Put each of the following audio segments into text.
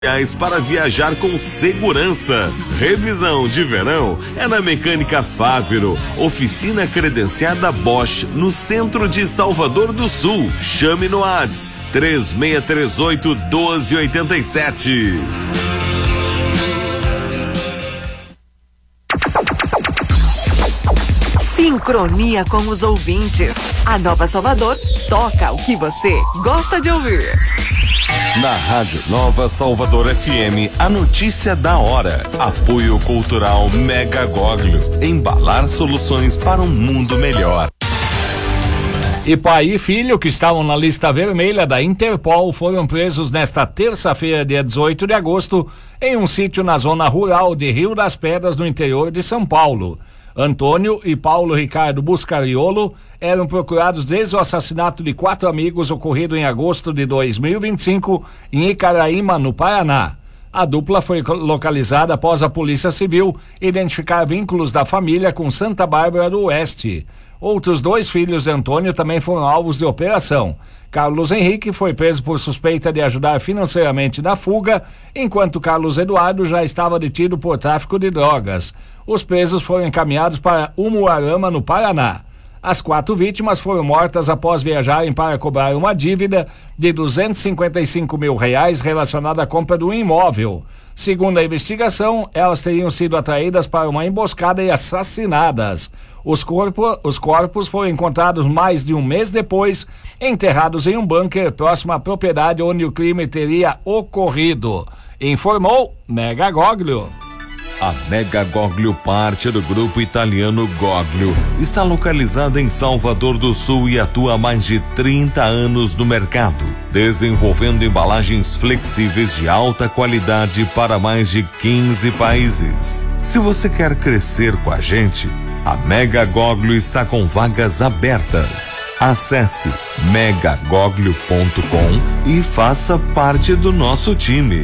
para viajar com segurança. Revisão de verão é na Mecânica Fávero, oficina credenciada Bosch, no centro de Salvador do Sul. Chame no WhatsApp 3638-1287. Sincronia com os ouvintes. A Nova Salvador toca o que você gosta de ouvir. Na Rádio Nova Salvador FM, a notícia da hora. Apoio cultural Mega Goglio. Embalar soluções para um mundo melhor. E pai e filho, que estavam na lista vermelha da Interpol, foram presos nesta terça-feira, dia 18 de agosto, em um sítio na zona rural de Rio das Pedras, no interior de São Paulo. Antônio e Paulo Ricardo Buscariolo eram procurados desde o assassinato de 4 amigos ocorrido em agosto de 2025 em Icaraíma, no Paraná. A dupla foi localizada após a Polícia Civil identificar vínculos da família com Santa Bárbara do Oeste. Outros 2 filhos de Antônio também foram alvos de operação. Carlos Henrique foi preso por suspeita de ajudar financeiramente na fuga, enquanto Carlos Eduardo já estava detido por tráfico de drogas. Os presos foram encaminhados para Umuarama, no Paraná. As 4 vítimas foram mortas após viajarem para cobrar uma dívida de R$255 mil relacionada à compra do imóvel. Segundo a investigação, elas teriam sido atraídas para uma emboscada e assassinadas. Os corpos foram encontrados mais de um mês depois, enterrados em um bunker próximo à propriedade onde o crime teria ocorrido. Informou Mega Goglio. A Mega Goglio, parte do grupo italiano Goglio, está localizada em Salvador do Sul e atua há mais de 30 anos no mercado, desenvolvendo embalagens flexíveis de alta qualidade para mais de 15 países. Se você quer crescer com a gente, a Mega Goglio está com vagas abertas. Acesse megagoglio.com e faça parte do nosso time.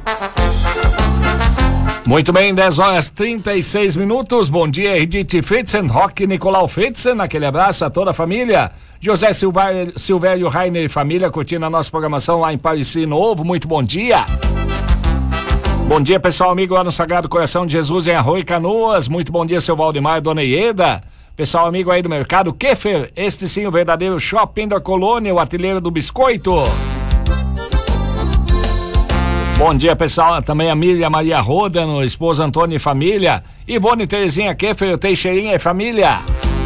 Muito bem, 10h36. Bom dia, Edith Fritzen, Roque Nicolau Fritzen, aquele abraço a toda a família. José Silvério Rainer e família curtindo a nossa programação lá em Pareci Novo, muito bom dia. Bom dia, pessoal amigo lá no Sagrado Coração de Jesus em Arroio e Canoas, muito bom dia, seu Valdemar, dona Ieda. Pessoal amigo aí do mercado Keffer, este sim o verdadeiro shopping da colônia, o artilheiro do biscoito. Bom dia, pessoal. Também a Miriam Maria Rodano, esposa Antônio e família. Ivone Terezinha Keffer, Teixeirinha e família.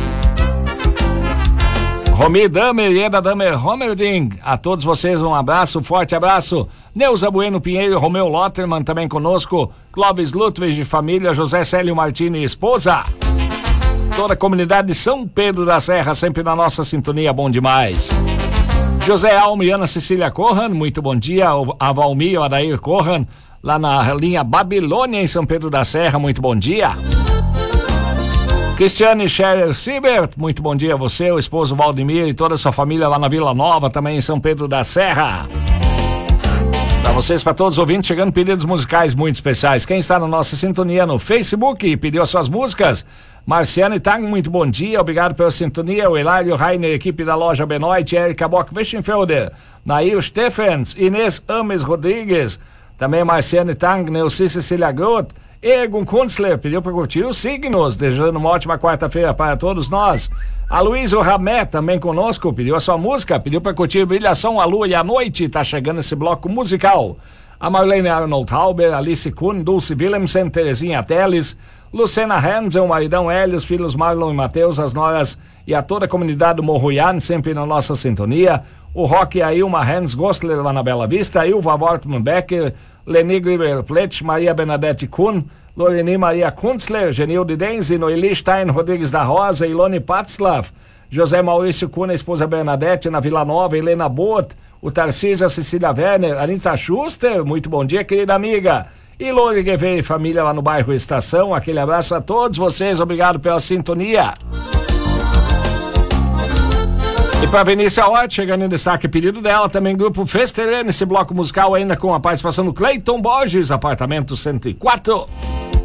Romi Damer, Ieda Damer, Homerding. A todos vocês um abraço, forte abraço. Neuza Bueno Pinheiro, Romeu Lotterman também conosco. Clóvis Ludwig, família. José Célio Martini e esposa. Toda a comunidade de São Pedro da Serra, sempre na nossa sintonia, bom demais. José Alme e Ana Cecília Corran, muito bom dia. A Valmir e o Adair Corran, lá na linha Babilônia, em São Pedro da Serra, muito bom dia. Cristiane Scherer Siebert, muito bom dia a você, o esposo Valdemir e toda a sua família lá na Vila Nova, também em São Pedro da Serra. Para vocês, para todos os ouvintes, chegando pedidos musicais muito especiais. Quem está na nossa sintonia no Facebook e pediu as suas músicas, Marciane Tang, muito bom dia, obrigado pela sintonia. O Hilário Rainer, equipe da loja Benoit, Erika Bock Wischenfelder, Nair Steffens, Inês Ames Rodrigues, também Marciane Tang, Neuci Cecília Groth, Egon Kunstler pediu para curtir os signos, desejando uma ótima quarta-feira para todos nós. A Luísa Ramé também conosco, pediu a sua música, pediu para curtir Brilhação, a Lua e a Noite, tá chegando esse bloco musical. A Marlene Arnold Halber, Alice Kuhn, Dulce Willemsen, Terezinha Teles, Lucena Hansel, maridão Hélio, os filhos Marlon e Matheus, as noras e a toda a comunidade do Morruian, sempre na nossa sintonia. O Roque Ailma Hans Gostler lá na Bela Vista, Ilva Wortmann Becker, Leni Griber Pletsch, Maria Bernadette Kuhn, Loreni Maria Kunstler, Genilde Denzi, Noeli Stein Rodrigues da Rosa, Ilone Patzlav, José Maurício Kuhn, a esposa Bernadette, na Vila Nova, Helena Bot, o Tarcísio, a Cecília Werner, Anita Schuster, muito bom dia, querida amiga. E Lore Guevara e família lá no bairro Estação, aquele abraço a todos vocês, obrigado pela sintonia. E para Vinícius Hort, chegando em destaque, pedido dela, também grupo Festerene, esse bloco musical ainda com a participação do Cleiton Borges, apartamento 104.